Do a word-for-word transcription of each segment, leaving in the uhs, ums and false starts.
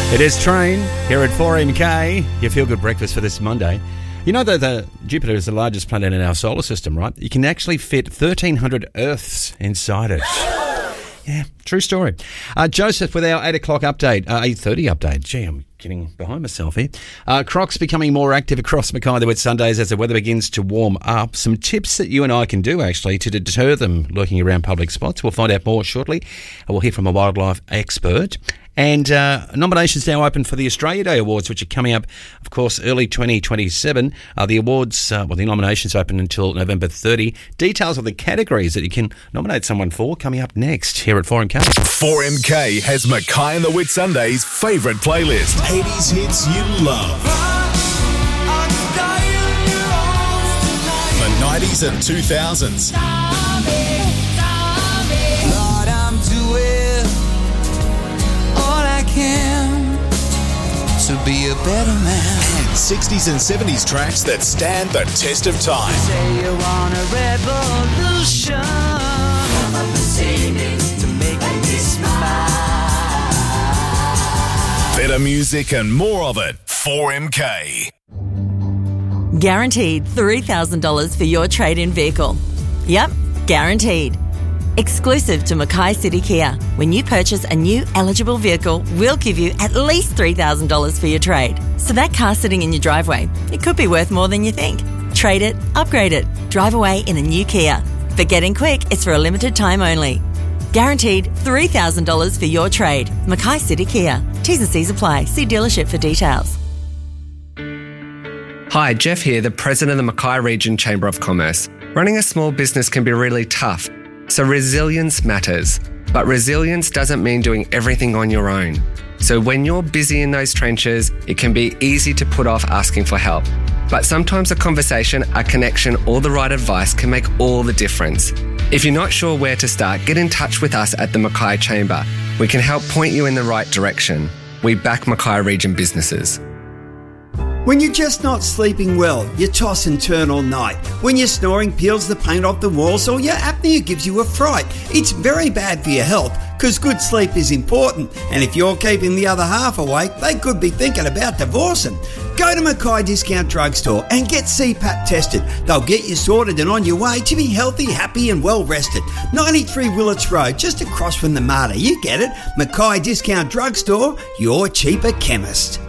It is Train here at four M K. Your feel-good breakfast for this Monday. You know that the Jupiter is the largest planet in our solar system, right? You can actually fit thirteen hundred Earths inside it. Yeah, true story. Uh, Joseph with our eight o'clock update, uh, eight thirty update. Gee, I'm getting behind myself here. Uh, Crocs becoming more active across Mackay the Wet Sundays as the weather begins to warm up. Some tips that you and I can do, actually, to deter them lurking around public spots. We'll find out more shortly. We'll hear from a wildlife expert. And uh, nominations now open for the Australia Day Awards, which are coming up, of course, early twenty twenty-seven. Uh, the awards, uh, well, the nominations open until November thirtieth. Details of the categories that you can nominate someone for coming up next here at four M K. four M K has Mackay and the Whit Sundays' favourite playlist. eighties hits you love. The nineties and two thousands. Lord, I'm doing all I can to be a better man. And sixties and seventies tracks that stand the test of time. Say you want a revolution to make me smile. Better music and more of it. four M K. Guaranteed three thousand dollars for your trade-in vehicle. Yep, guaranteed. Exclusive to Mackay City Kia. When you purchase a new eligible vehicle, we'll give you at least three thousand dollars for your trade. So that car sitting in your driveway, it could be worth more than you think. Trade it, upgrade it, drive away in a new Kia. But getting quick, it's for a limited time only. Guaranteed three thousand dollars for your trade. Mackay City Kia. T's and C's apply. See dealership for details. Hi, Jeff here, the President of the Mackay Region Chamber of Commerce. Running a small business can be really tough, so resilience matters. But resilience doesn't mean doing everything on your own. So when you're busy in those trenches, it can be easy to put off asking for help. But sometimes a conversation, a connection, or the right advice can make all the difference. If you're not sure where to start, get in touch with us at the Mackay Chamber. We can help point you in the right direction. We back Mackay Region businesses. When you're just not sleeping well, you toss and turn all night. When your snoring peels the paint off the walls or your apnea gives you a fright. It's very bad for your health because good sleep is important. And if you're keeping the other half awake, they could be thinking about divorcing. Go to Mackay Discount Drugstore and get C PAP tested. They'll get you sorted and on your way to be healthy, happy and well rested. ninety-three Willits Road, just across from the Mater. You get it. Mackay Discount Drugstore, your cheaper chemist.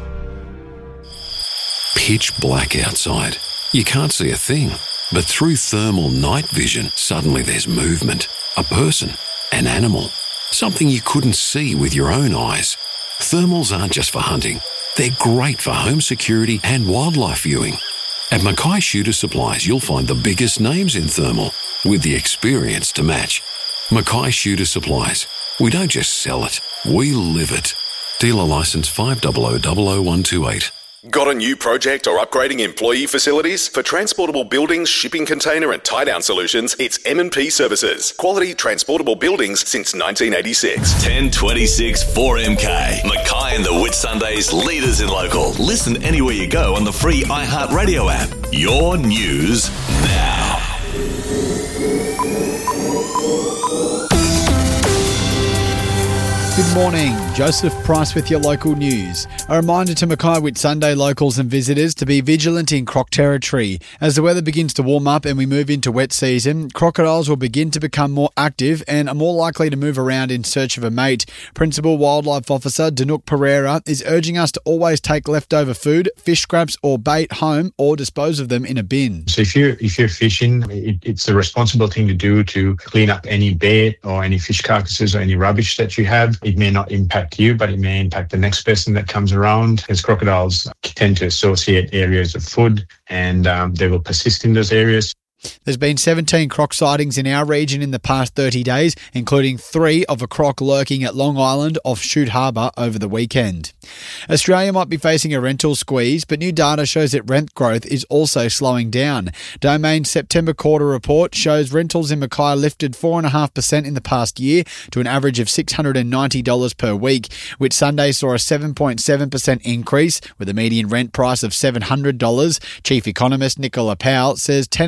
Pitch black outside. You can't see a thing. But through thermal night vision, suddenly there's movement. A person, an animal, something you couldn't see with your own eyes. Thermals aren't just for hunting. They're great for home security and wildlife viewing. At Mackay Shooter Supplies, you'll find the biggest names in thermal with the experience to match. Mackay Shooter Supplies. We don't just sell it, we live it. Dealer licence five zero zero zero zero one two eight. Got a new project or upgrading employee facilities? For transportable buildings, shipping container and tie-down solutions, it's M and P Services. Quality transportable buildings since nineteen eighty-six. ten twenty-six four M K. Mackay and the Whit Sundays, leaders in local. Listen anywhere you go on the free iHeartRadio app. Your news now. Good morning, Joseph Price with your local news. A reminder to Mackay Whit Sunday locals and visitors to be vigilant in croc territory. As the weather begins to warm up and we move into wet season, crocodiles will begin to become more active and are more likely to move around in search of a mate. Principal Wildlife Officer Danuk Pereira is urging us to always take leftover food, fish scraps or bait home or dispose of them in a bin. So if you're, if you're fishing, it, it's the responsible thing to do to clean up any bait or any fish carcasses or any rubbish that you have. It may not impact you, but it may impact the next person that comes around, as crocodiles tend to associate areas of food and um, they will persist in those areas. There's been seventeen croc sightings in our region in the past thirty days, including three of a croc lurking at Long Island off Shute Harbour over the weekend. Australia might be facing a rental squeeze, but new data shows that rent growth is also slowing down. Domain's September quarter report shows rentals in Mackay lifted four point five percent in the past year to an average of six hundred ninety dollars per week, which Sunday saw a seven point seven percent increase with a median rent price of seven hundred dollars. Chief economist Nicola Powell says tenants are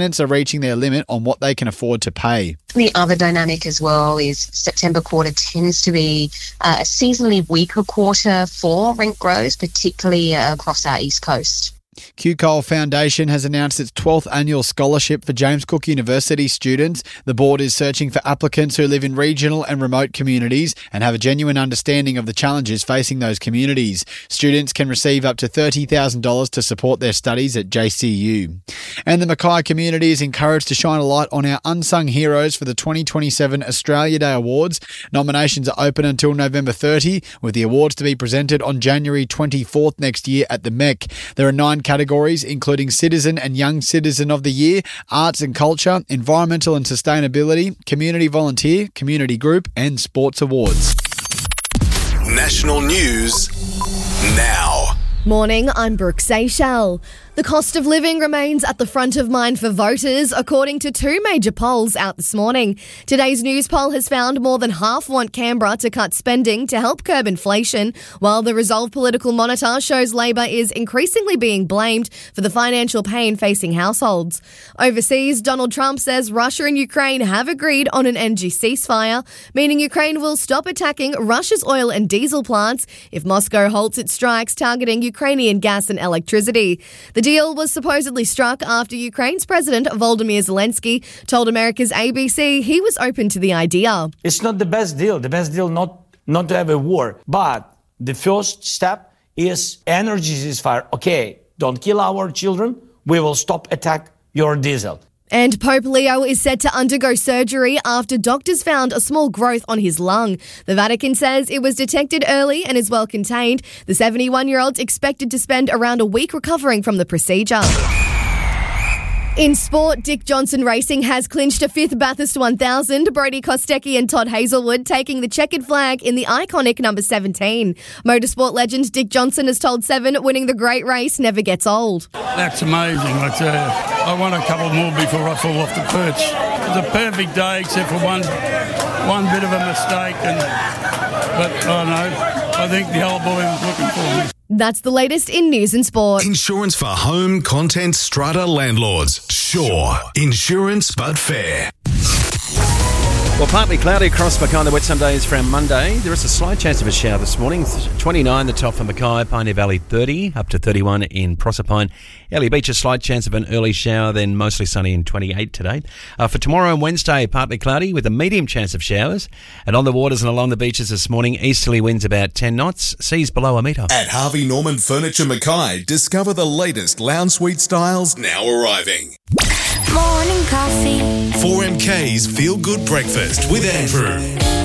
reaching their limit on what they can afford to pay. The other dynamic as well is September quarter tends to be uh, a seasonally weaker quarter for rent growth, particularly uh, across our East Coast. Q Cole Foundation has announced its twelfth annual scholarship for James Cook University students. The board is searching for applicants who live in regional and remote communities and have a genuine understanding of the challenges facing those communities. Students can receive up to thirty thousand dollars to support their studies at J C U. And the Mackay community is encouraged to shine a light on our unsung heroes for the twenty twenty-seven Australia Day Awards. Nominations are open until November thirtieth, with the awards to be presented on January twenty-fourth next year at the M E C. There are nine categories, including Citizen and Young Citizen of the Year, Arts and Culture, Environmental and Sustainability, Community Volunteer, Community Group, and Sports Awards. National news now. Morning, I'm Brooke Seychelles. The cost of living remains at the front of mind for voters, according to two major polls out this morning. Today's news poll has found more than half want Canberra to cut spending to help curb inflation, while the Resolve Political Monitor shows Labor is increasingly being blamed for the financial pain facing households. Overseas, Donald Trump says Russia and Ukraine have agreed on an energy ceasefire, meaning Ukraine will stop attacking Russia's oil and diesel plants if Moscow halts its strikes targeting Ukrainian gas and electricity. The deal was supposedly struck after Ukraine's President Volodymyr Zelensky told America's A B C he was open to the idea. It's not the best deal. The best deal not, not to have a war. But the first step is energy ceasefire. Okay, don't kill our children. We will stop attack your diesel. And Pope Leo is set to undergo surgery after doctors found a small growth on his lung. The Vatican says it was detected early and is well contained. The seventy-one-year-old's expected to spend around a week recovering from the procedure. In sport, Dick Johnson Racing has clinched a fifth Bathurst one thousand, Brody Kostecki and Todd Hazelwood taking the checkered flag in the iconic number seventeen. Motorsport legend Dick Johnson has told Seven winning the great race never gets old. That's amazing, I tell you. I want a couple more before I fall off the perch. It was a perfect day except for one one bit of a mistake, and but I don't know, I think the old boy was looking for me. That's the latest in news and sport. Insurance for home, content, strata landlords. Sure. Insurance, but fair. Well, partly cloudy across Mackay on the wet some days from Monday. There is a slight chance of a shower this morning. twenty-nine the top for Mackay, Pioneer Valley thirty, up to thirty-one in Proserpine. Ellie Beach, a slight chance of an early shower, then mostly sunny in twenty-eight today. Uh, for tomorrow and Wednesday, partly cloudy with a medium chance of showers. And on the waters and along the beaches this morning, easterly winds about ten knots, seas below a metre. At Harvey Norman Furniture Mackay, discover the latest lounge suite styles now arriving. Morning coffee. four M K's Feel Good Breakfast with Andrew.